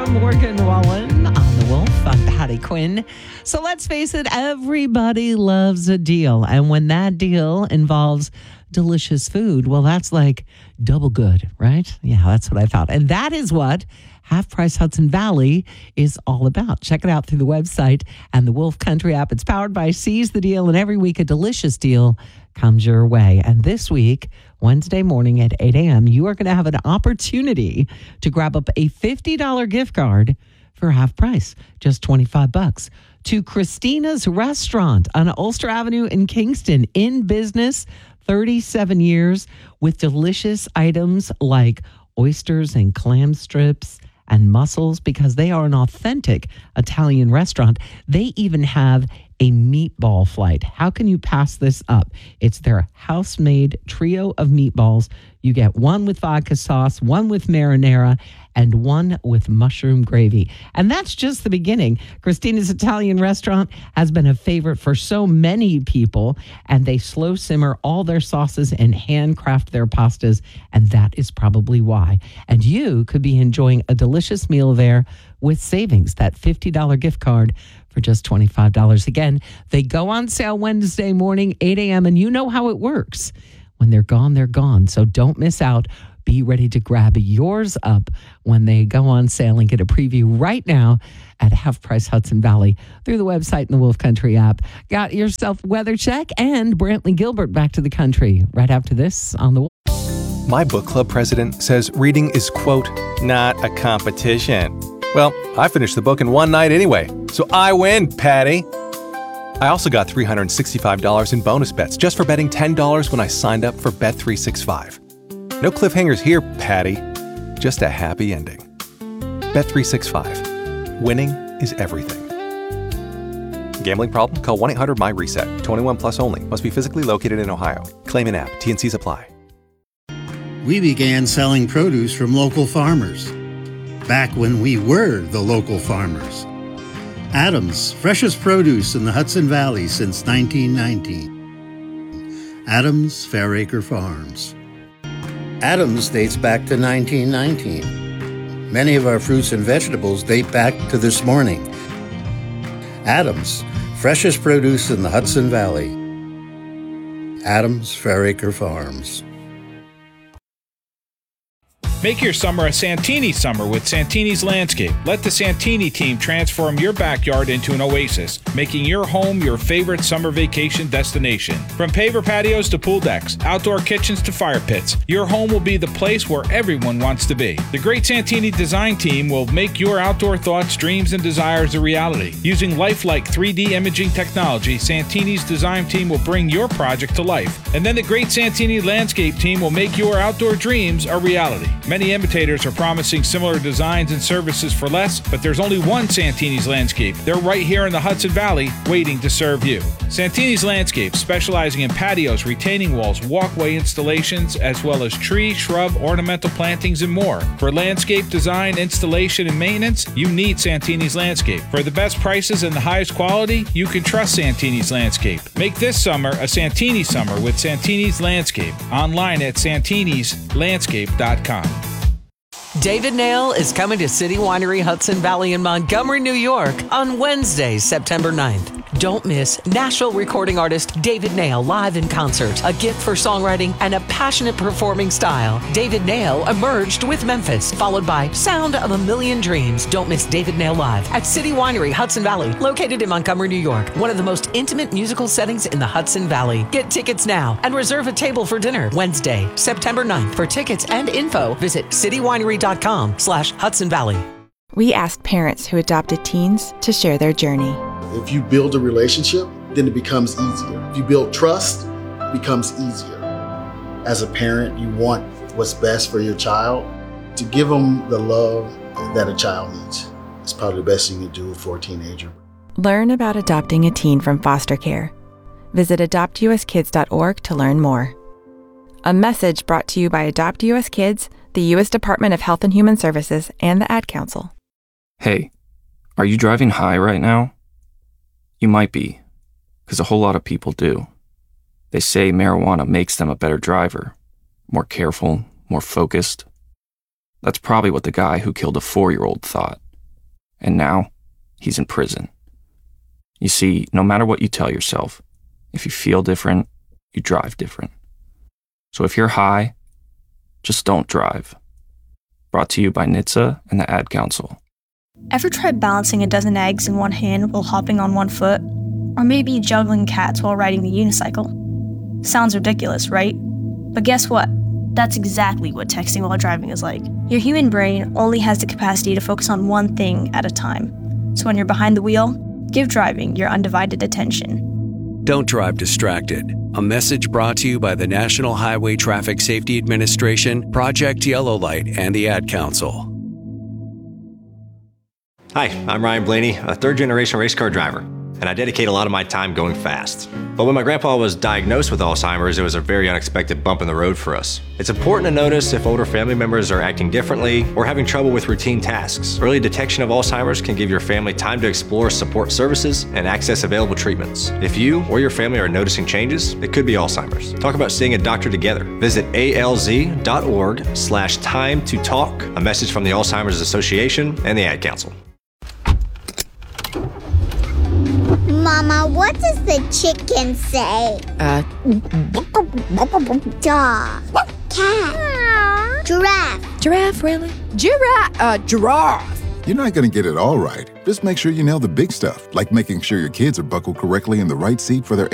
Morgan Wallen on The Wolf. I'm Patty Quinn. So let's face it, everybody loves a deal. And when that deal involves delicious food, well, that's like double good, right? Yeah, that's what I thought. And that is what Half Price Hudson Valley is all about. Check it out through the website and the Wolf Country app. It's powered by Seize the Deal, and every week a delicious deal comes your way. And this week, Wednesday morning at 8 a.m., you are going to have an opportunity to grab up a $50 gift card for half price, just $25, to Christina's Restaurant on Ulster Avenue in Kingston, in business 37 years, with delicious items like oysters and clam strips and mussels, because they are an authentic Italian restaurant. They even have a meatball flight. How can you pass this up? It's their house-made trio of meatballs. You get one with vodka sauce, one with marinara, and one with mushroom gravy. And that's just the beginning. Christina's Italian Restaurant has been a favorite for so many people, and they slow simmer all their sauces and handcraft their pastas, and that is probably why. And you could be enjoying a delicious meal there with savings, that $50 gift card for just $25. Again, they go on sale Wednesday morning, 8 a.m., and you know how it works. When they're gone, they're gone. So don't miss out. Be ready to grab yours up when they go on sale, and get a preview right now at Half Price Hudson Valley through the website and the Wolf Country app. Got yourself weather check and Brantley Gilbert back to the country right after this on the Wolf. My book club president says reading is, quote, not a competition. Well, I finished the book in one night anyway, so I win, Patty. I also got $365 in bonus bets just for betting $10 when I signed up for Bet365. No cliffhangers here, Patty. Just a happy ending. Bet365. Winning is everything. Gambling problem? Call 1-800-MY-RESET. 21 plus only. Must be physically located in Ohio. Claim in app. T&Cs apply. We began selling produce from local farmers back when we were the local farmers. Adams, freshest produce in the Hudson Valley since 1919. Adams Fairacre Farms. Adams dates back to 1919. Many of our fruits and vegetables date back to this morning. Adams, freshest produce in the Hudson Valley. Adams Fairacre Farms. Make your summer a Santini summer with Santini's Landscape. Let the Santini team transform your backyard into an oasis, making your home your favorite summer vacation destination. From paver patios to pool decks, outdoor kitchens to fire pits, your home will be the place where everyone wants to be. The great Santini design team will make your outdoor thoughts, dreams, and desires a reality. Using lifelike 3D imaging technology, Santini's design team will bring your project to life. And then the great Santini Landscape team will make your outdoor dreams a reality. Many imitators are promising similar designs and services for less, but there's only one Santini's Landscape. They're right here in the Hudson Valley, waiting to serve you. Santini's Landscape, specializing in patios, retaining walls, walkway installations, as well as tree, shrub, ornamental plantings, and more. For landscape design, installation, and maintenance, you need Santini's Landscape. For the best prices and the highest quality, you can trust Santini's Landscape. Make this summer a Santini summer with Santini's Landscape. Online at santinislandscape.com. David Nail is coming to City Winery Hudson Valley in Montgomery, New York on Wednesday, September 9th. Don't miss Nashville recording artist David Nail live in concert, a gift for songwriting and a passionate performing style. David Nail emerged with Memphis, followed by Sound of a Million Dreams. Don't miss David Nail live at City Winery Hudson Valley, located in Montgomery, New York, one of the most intimate musical settings in the Hudson Valley. Get tickets now and reserve a table for dinner Wednesday, September 9th. For tickets and info, visit citywinery.com/Hudson Valley. We asked parents who adopted teens to share their journey. If you build a relationship, then it becomes easier. If you build trust, it becomes easier. As a parent, you want what's best for your child. To give them the love that a child needs is probably the best thing you can do for a teenager. Learn about adopting a teen from foster care. Visit adoptuskids.org to learn more. A message brought to you by Adopt U.S. Kids, the U.S. Department of Health and Human Services, and the Ad Council. Hey, are you driving high right now? You might be, because a whole lot of people do. They say marijuana makes them a better driver, more careful, more focused. That's probably what the guy who killed a 4-year-old thought. And now, he's in prison. You see, no matter what you tell yourself, if you feel different, you drive different. So if you're high, just don't drive. Brought to you by NHTSA and the Ad Council. Ever tried balancing a dozen eggs in one hand while hopping on one foot? Or maybe juggling cats while riding the unicycle? Sounds ridiculous, right? But guess what? That's exactly what texting while driving is like. Your human brain only has the capacity to focus on one thing at a time. So when you're behind the wheel, give driving your undivided attention. Don't drive distracted. A message brought to you by the National Highway Traffic Safety Administration, Project Yellow Light, and the Ad Council. Hi, I'm Ryan Blaney, a third-generation race car driver, and I dedicate a lot of my time going fast. But when my grandpa was diagnosed with Alzheimer's, it was a very unexpected bump in the road for us. It's important to notice if older family members are acting differently or having trouble with routine tasks. Early detection of Alzheimer's can give your family time to explore support services and access available treatments. If you or your family are noticing changes, it could be Alzheimer's. Talk about seeing a doctor together. Visit alz.org/time to talk. A message from the Alzheimer's Association and the Ad Council. Mama, what does the chicken say? Dog. Cat. Giraffe. Giraffe, really? Giraffe. You're not going to get it all right. Just make sure you nail the big stuff, like making sure your kids are buckled correctly in the right seat for their